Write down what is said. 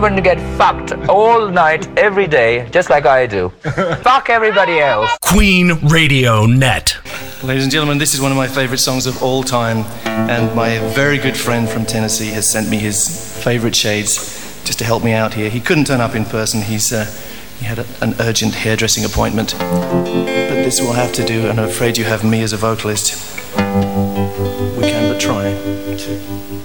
everyone to get fucked all night, every day, just like I do. Fuck everybody else. Queen Radio Net. Ladies and gentlemen, this is one of my favorite songs of all time, and my very good friend from Tennessee has sent me his favorite shades just to help me out here. He couldn't turn up in person. He had an urgent hairdressing appointment, but this will have to do, and I'm afraid you have me as a vocalist. We can but try.